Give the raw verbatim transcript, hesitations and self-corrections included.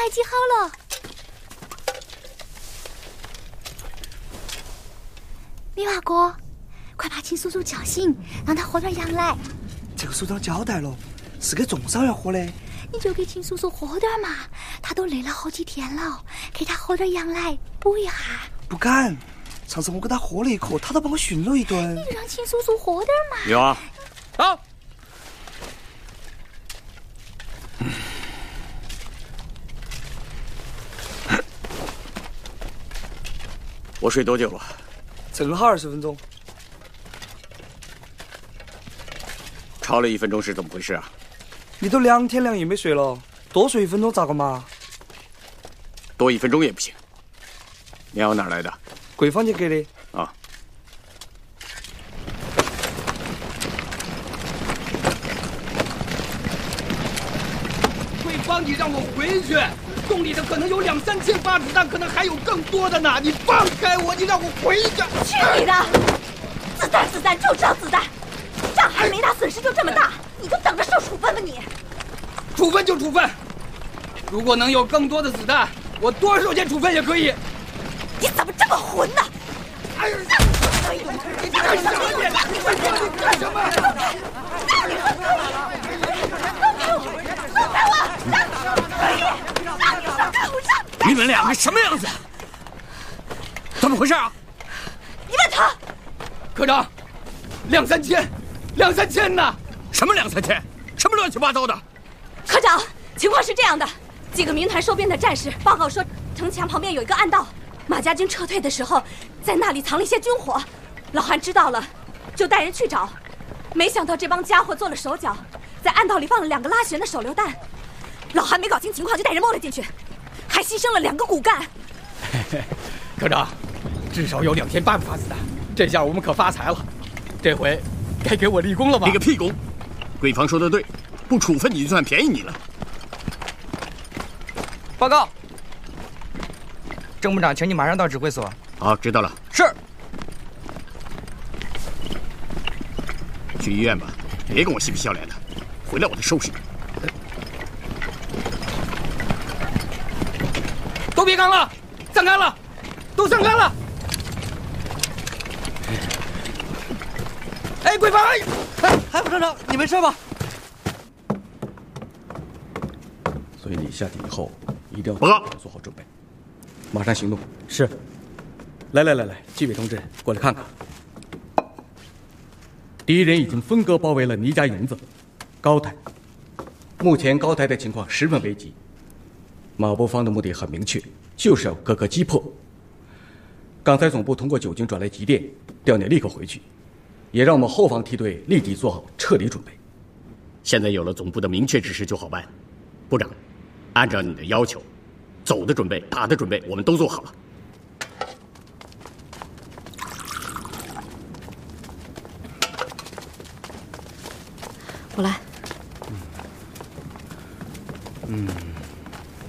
来记好了。米娃哥，快把秦叔叔叫醒，让他喝点羊奶。 这个署长交代了，是给重伤要喝的。 你就给秦叔叔喝点嘛，他都累了好几天了，给他喝点羊奶补一下。 不敢，上次我给他喝了一口，他都把我训了一顿。 你就让秦叔叔喝点嘛。 有啊， 好。 我睡多久了？ 正好二十分钟。 超了一分钟是怎么回事啊？ 你都两天两夜没睡了，多睡一分钟咋个嘛？ 多一分钟也不行。药哪来的？ 贵坊姐给的。 啊。 贵坊，你让我回去，洞里的可能有两三千发子弹，可能还有更多的呢！你放开我，你让我回去！ 去你的！子弹子弹就知道子弹，仗还没打，损失就这么大，你就等着受处分吧你！ 处分就处分，如果能有更多的子弹，我多受些处分也可以。 你怎么这么混呢？ 哎呀！你干什么？你快说，你干什么？ 放开我！可以，让你放开我！让你们两个什么样子？怎么回事啊？ 你问他。 科长，两三千，两三千呢？ 什么两三千？什么乱七八糟的？ 科长，情况是这样的，几个明团收编的战士报告说，城墙旁边有一个暗道，马家军撤退的时候，在那里藏了一些军火。老韩知道了，就带人去找，没想到这帮家伙做了手脚，在暗道里放了两个拉弦的手榴弹。老韩没搞清情况，就带人摸了进去，还牺牲了两个骨干。 嘿嘿，科长，至少有两千八百发子弹，这下我们可发财了。这回该给我立功了吧？ 立个屁功！贵坊说的对，不处分你就算便宜你了。 报告，郑部长，请你马上到指挥所。 好，知道了。 是。 去医院吧，别跟我嬉皮笑脸的，回来我就收拾你。 都别干了，散开了，都散开了。哎，贵坊， 哎，海副厂长，你没事吧？ 所以你下去以后一定要报告做好准备，马上行动。 是。来来来来，纪委同志，过来看看。敌人已经分割包围了倪家营子、高台。目前高台的情况十分危急。马步芳的目的很明确，就是要各个击破。刚才总部通过九京转来急电，调你立刻回去，也让我们后方梯队立即做好撤离准备。 现在有了总部的明确指示就好办。部长，按照你的要求，走的准备、打的准备，我们都做好了。 我来。 嗯。